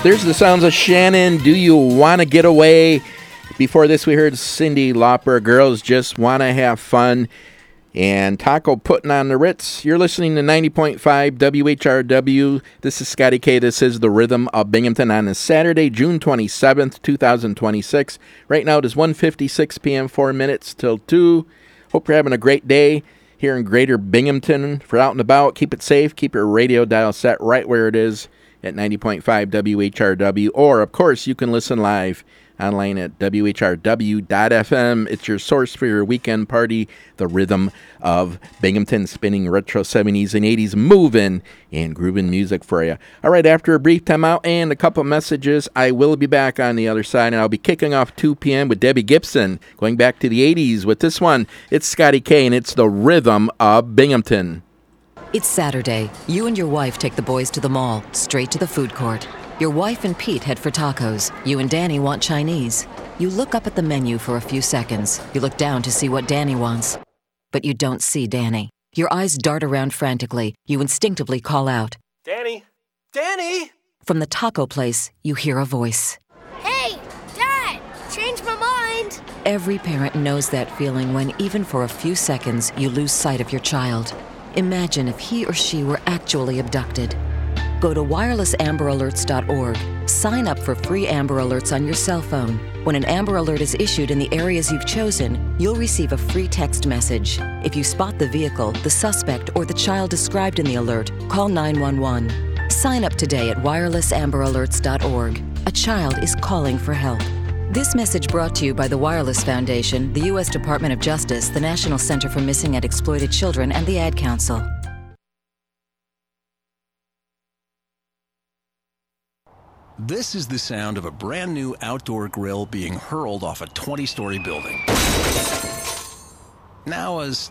There's the sounds of Shannon. Do you want to get away? Before this, we heard Cyndi Lauper. Girls just want to have fun. And Taco putting on the Ritz. You're listening to 90.5 WHRW. This is Scotty K. This is the Rhythm of Binghamton on this Saturday, June 27th, 2026. Right now it is 1:56 p.m., 4 minutes till 2. Hope you're having a great day here in Greater Binghamton. If you're out and about, keep it safe. Keep your radio dial set right where it is at 90.5 WHRW. Or, of course, you can listen live online at WHRW.FM. It's your source for your weekend party, the Rhythm of Binghamton, spinning retro 70s and 80s moving and grooving music for you. All right, after a brief time out and a couple messages, I will be back on the other side, and I'll be kicking off 2 p.m. with Debbie Gibson, going back to the 80s with this one. It's Scotty K, and it's the Rhythm of Binghamton. It's Saturday. You and your wife take the boys to the mall, straight to the food court. Your wife and Pete head for tacos. You and Danny want Chinese. You look up at the menu for a few seconds. You look down to see what Danny wants. But you don't see Danny. Your eyes dart around frantically. You instinctively call out, "Danny! Danny!" From the taco place, you hear a voice. "Hey, Dad! Changed my mind!" Every parent knows that feeling when, even for a few seconds, you lose sight of your child. Imagine if he or she were actually abducted. Go to wirelessamberalerts.org. Sign up for free Amber Alerts on your cell phone. When an Amber Alert is issued in the areas you've chosen, you'll receive a free text message. If you spot the vehicle, the suspect, or the child described in the alert, call 911. Sign up today at wirelessamberalerts.org. A child is calling for help. This message brought to you by the Wireless Foundation, the U.S. Department of Justice, the National Center for Missing and Exploited Children, and the Ad Council. This is the sound of a brand new outdoor grill being hurled off a 20-story building. Now, as